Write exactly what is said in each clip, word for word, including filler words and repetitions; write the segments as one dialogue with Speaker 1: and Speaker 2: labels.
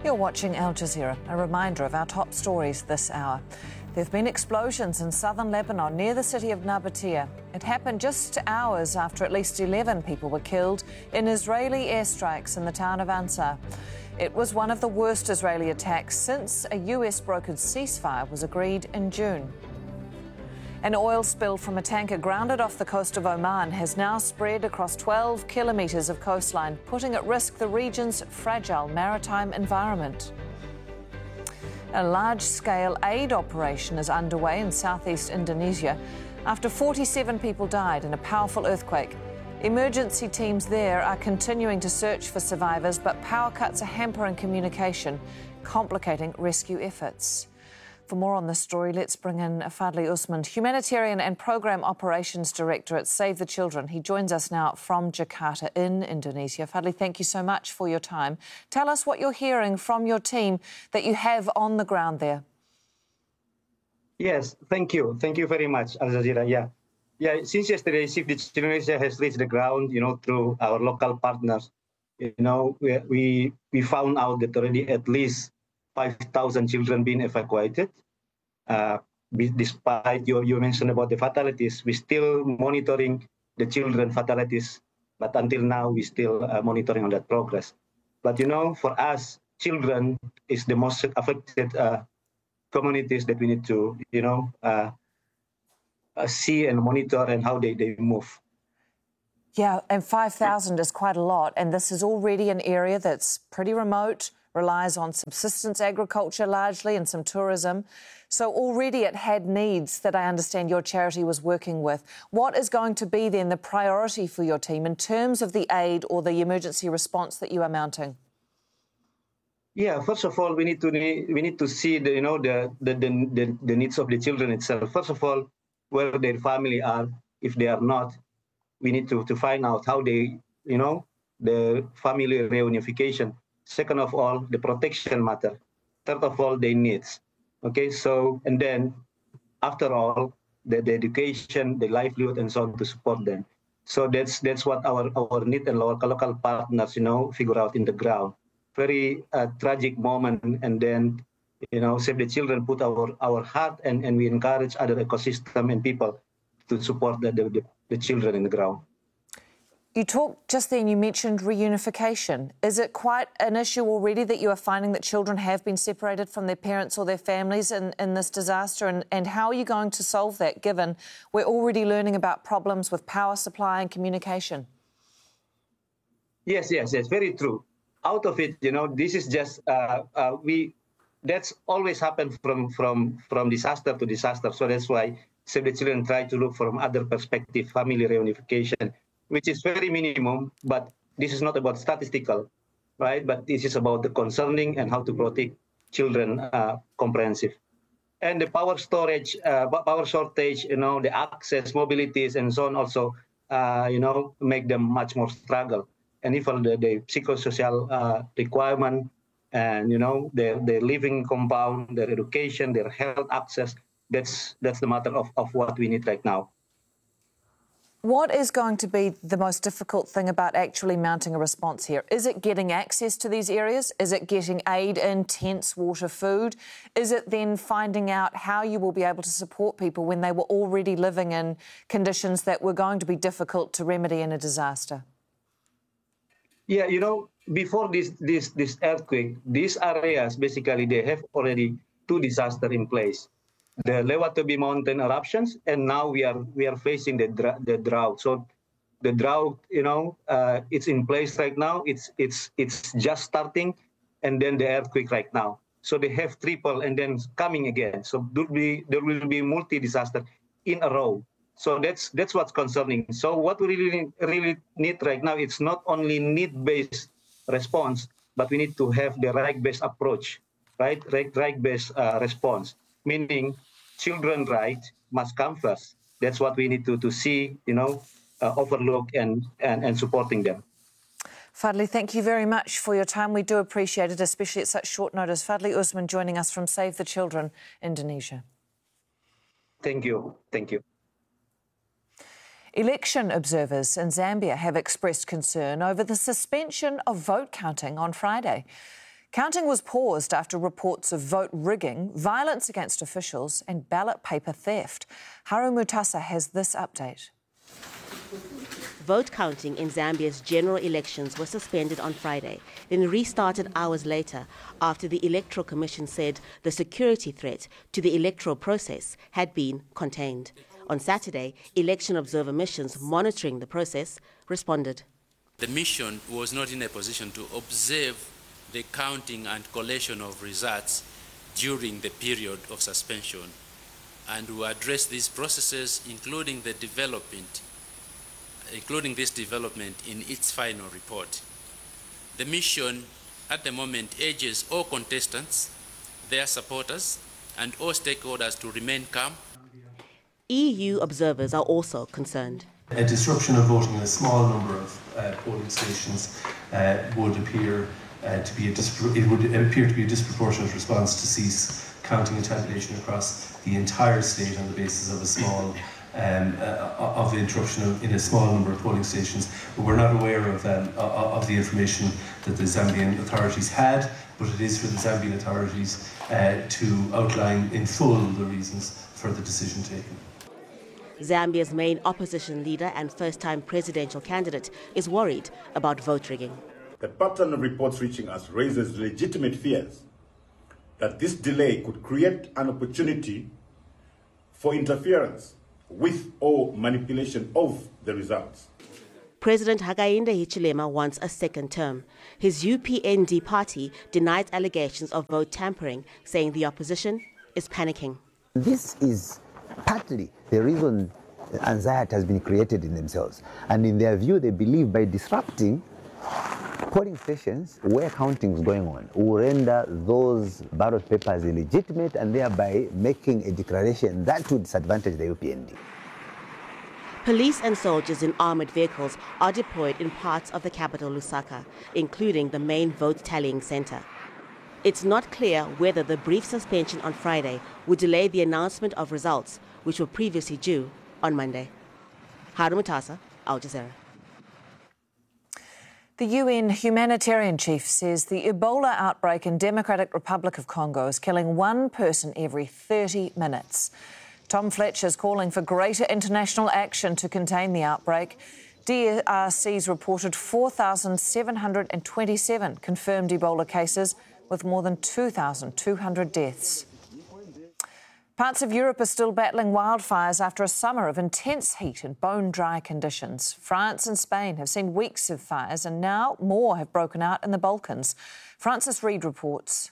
Speaker 1: You're watching Al Jazeera. A reminder of our top stories this hour. There have been explosions in southern Lebanon near the city of Nabatieh. It happened just hours after at least eleven people were killed in Israeli airstrikes in the town of Ansar. It was one of the worst Israeli attacks since a U S-brokered ceasefire was agreed in June. An oil spill from a tanker grounded off the coast of Oman has now spread across twelve kilometres of coastline, putting at risk the region's fragile maritime environment. A large-scale aid operation is underway in southeast Indonesia after forty-seven people died in a powerful earthquake. Emergency teams there are continuing to search for survivors, but power cuts are hampering communication, complicating rescue efforts. For more on this story, let's bring in Fadli Usman, Humanitarian and Programme Operations Director at Save the Children. He joins us now from Jakarta in Indonesia. Fadli, thank you so much for your time. Tell us what you're hearing from your team that you have on the ground there.
Speaker 2: Yes, thank you. Thank you very much, Al Jazeera. Yeah, yeah. Since yesterday, Save the Children has reached the ground, you know, through our local partners. You know, we we, we found out that already at least five thousand children being evacuated. Uh, despite you, you mentioned about the fatalities, we're still monitoring the children fatalities, but until now, we're still uh, monitoring on that progress. But, you know, for us, children is the most affected uh, communities that we need to, you know, uh, uh, see and monitor and how they, they move.
Speaker 1: Yeah, and five thousand is quite a lot, and this is already an area that's pretty remote, relies on subsistence agriculture largely and some tourism. So already it had needs that I understand your charity was working with. What is going to be then the priority for your team in terms of the aid or the emergency response that you are mounting?
Speaker 2: Yeah, first of all, we need to we need to see the you know the the the, the needs of the children itself. First of all, where their family are. If they are not, we need to to find out how they you know the family reunification. Second of all, the protection matter. Third of all, their needs. Okay, so, and then after all, the, the education, the livelihood, and so on to support them. So that's that's what our, our need and local, local partners, you know, figure out in the ground. Very uh, tragic moment, and then, you know, Save the Children put our, our heart, and, and we encourage other ecosystem and people to support the, the, the children in the ground.
Speaker 1: You talked just then, you mentioned reunification. Is it quite an issue already that you are finding that children have been separated from their parents or their families in, in this disaster? And, and how are you going to solve that, given we're already learning about problems with power supply and communication?
Speaker 2: Yes, yes, yes, very true. Out of it, you know, this is just, uh, uh, we, that's always happened from, from, from disaster to disaster. So that's why Save the Children try to look from other perspective, family reunification, which is very minimum, but this is not about statistical, right? But this is about the concerning and how to protect children uh, comprehensive. And the power storage, uh, power shortage, you know, the access, mobilities, and so on also, uh, you know, make them much more struggle. And even the, the psychosocial uh, requirement and, you know, their, their living compound, their education, their health access, that's, that's the matter of, of what we need right now.
Speaker 1: What is going to be the most difficult thing about actually mounting a response here? Is it getting access to these areas? Is it getting aid in tents, water, food? Is it then finding out how you will be able to support people when they were already living in conditions that were going to be difficult to remedy in a disaster?
Speaker 2: Yeah, you know, before this this this earthquake, these areas basically they have already two disasters in place. The Lewatobi mountain eruptions, and now we are we are facing the the drought. So the drought, you know, uh, it's in place right now. It's it's it's just starting, and then the earthquake right now. So they have triple, and then coming again. So there will be there will be multi disaster in a row. So that's that's what's concerning. So what we really really need right now, it's not only need-based response, but we need to have the right-based approach, right? Right-based uh, response. Meaning children rights must come first. That's what we need to, to see, you know, uh, overlook and, and, and supporting them.
Speaker 1: Fadli, thank you very much for your time. We do appreciate it, especially at such short notice. Fadli Usman joining us from Save the Children, Indonesia.
Speaker 2: Thank you. Thank you.
Speaker 1: Election observers in Zambia have expressed concern over the suspension of vote counting on Friday. Counting was paused after reports of vote rigging, violence against officials and ballot paper theft. Haru Mutasa has this update.
Speaker 3: Vote counting in Zambia's general elections was suspended on Friday, then restarted hours later after the Electoral Commission said the security threat to the electoral process had been contained. On Saturday, election observer missions monitoring the process responded.
Speaker 4: The mission was not in a position to observe the counting and collation of results during the period of suspension, and we address these processes, including the development, including this development in its final report. The mission at the moment urges all contestants, their supporters, and all stakeholders to remain calm.
Speaker 3: E U observers are also concerned.
Speaker 5: A disruption of voting in a small number of uh, polling stations uh, would appear uh, to be a it would appear to be a disproportionate response to cease counting and tabulation across the entire state on the basis of a small um, uh, of the interruption of, in a small number of polling stations. But we're not aware of um, of the information that the Zambian authorities had, but it is for the Zambian authorities uh, to outline in full the reasons for the decision taken.
Speaker 3: Zambia's main opposition leader and first-time presidential candidate is worried about vote rigging.
Speaker 6: The pattern of reports reaching us raises legitimate fears that this delay could create an opportunity for interference with or manipulation of the results.
Speaker 3: President Hakainde Hichilema wants a second term. His U P N D party denied allegations of vote tampering, saying the opposition is panicking.
Speaker 7: This is partly the reason anxiety has been created in themselves. And in their view, they believe by disrupting polling stations where counting is going on will render those ballot papers illegitimate and thereby making a declaration that would disadvantage the U P N D.
Speaker 3: Police and soldiers in armoured vehicles are deployed in parts of the capital, Lusaka, including the main vote tallying centre. It's not clear whether the brief suspension on Friday would delay the announcement of results, which were previously due on Monday. Haru Mutasa, Al Jazeera.
Speaker 1: The U N humanitarian chief says the Ebola outbreak in Democratic Republic of Congo is killing one person every thirty minutes. Tom Fletcher is calling for greater international action to contain the outbreak. D R C's reported four thousand seven hundred twenty-seven confirmed Ebola cases, with more than two thousand two hundred deaths. Parts of Europe are still battling wildfires after a summer of intense heat and bone-dry conditions. France and Spain have seen weeks of fires, and now more have broken out in the Balkans. Francis Reid reports.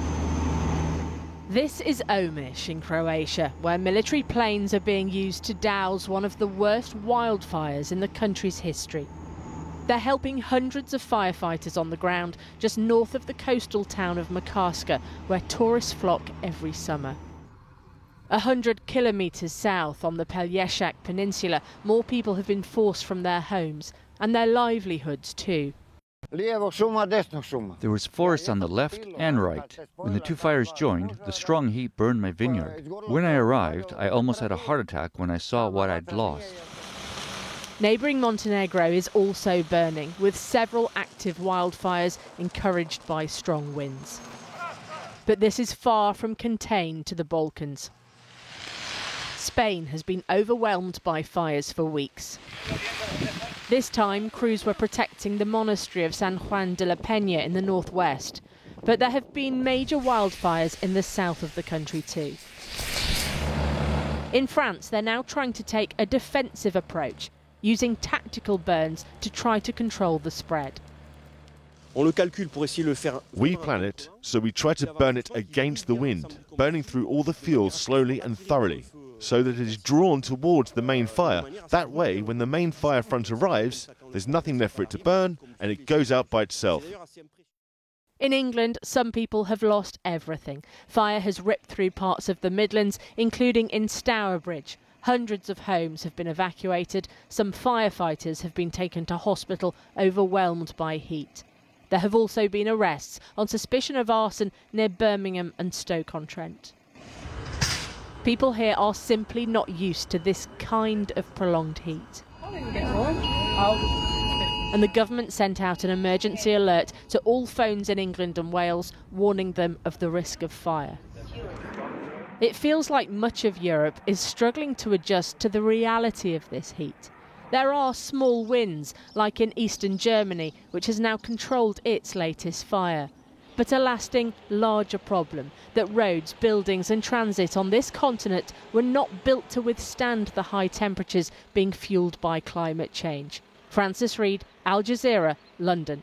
Speaker 8: This is Omiš in Croatia, where military planes are being used to douse one of the worst wildfires in the country's history. They're helping hundreds of firefighters on the ground just north of the coastal town of Makarska, where tourists flock every summer. A hundred kilometres south on the Pelješac Peninsula, more people have been forced from their homes and their livelihoods too.
Speaker 9: There was forest on the left and right. When the two fires joined, the strong heat burned my vineyard. When I arrived, I almost had a heart attack when I saw what I'd lost.
Speaker 8: Neighbouring Montenegro is also burning, with several active wildfires encouraged by strong winds. But this is far from contained to the Balkans. Spain has been overwhelmed by fires for weeks. This time, crews were protecting the monastery of San Juan de la Peña in the northwest, but there have been major wildfires in the south of the country too. In France, they're now trying to take a defensive approach, using tactical burns to try to control the spread.
Speaker 10: We plan it, so we try to burn it against the wind, burning through all the fuel slowly and thoroughly, so that it is drawn towards the main fire. That way, when the main fire front arrives, there's nothing left for it to burn, and it goes out by itself.
Speaker 8: In England, some people have lost everything. Fire has ripped through parts of the Midlands, including in Stourbridge. Hundreds of homes have been evacuated. Some firefighters have been taken to hospital, overwhelmed by heat. There have also been arrests on suspicion of arson near Birmingham and Stoke-on-Trent. People here are simply not used to this kind of prolonged heat. and the government sent out an emergency alert to all phones in England and Wales, warning them of the risk of fire. It feels like much of Europe is struggling to adjust to the reality of this heat. There are small wins, like in eastern Germany, which has now controlled its latest fire. But a lasting, larger problem that roads, buildings and transit on this continent were not built to withstand the high temperatures being fuelled by climate change. Francis Reid, Al Jazeera, London.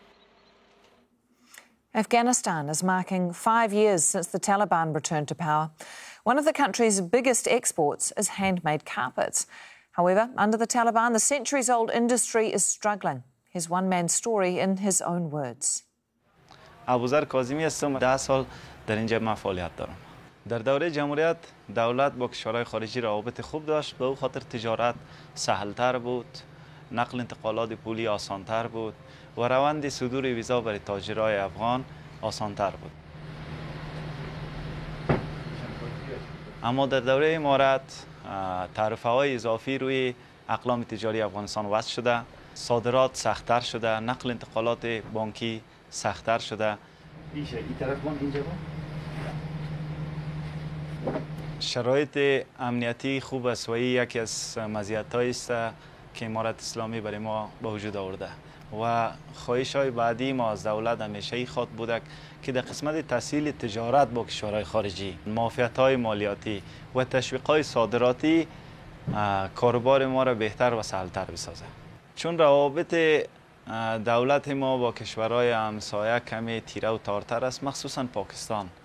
Speaker 1: Afghanistan is marking five years since the Taliban returned to power. One of the country's biggest exports is handmade carpets. However, under the Taliban, the centuries-old industry is struggling. Here's one man's story in his own words.
Speaker 11: ابوذر کاظمی هستم. ده سال در اینجا من فعالیت دارم. در دوره جمهوریت دولت با کشورهای خارجی روابط خوب داشت، به او خاطر تجارت سهلتر بود، نقل انتقالات پولی آسانتر بود و روند صدور ویزا برای تاجرای افغان آسانتر بود. اما در دوره امارت تعرفه‌های اضافی روی اقلام تجاری افغانستان وضع شده، صادرات سخت‌تر شده، نقل انتقالات بانکی سخت‌تر شده. شرایط امنیتی خوب است و یکی از مزیت‌هایی است که امارت اسلامی برای ما به وجود آورده و خواهش‌های بعدی ما از دولت همیشه خواد بوده که در قسمت تسهیل تجارت با کشورهای خارجی، معافیت‌های مالیاتی و تشویق‌های صادراتی کاروبار ما را بهتر و سهل‌تر بسازه. چون روابط دولت ما با کشورهای همسایه کمی تیره و تارتر است، مخصوصا پاکستان.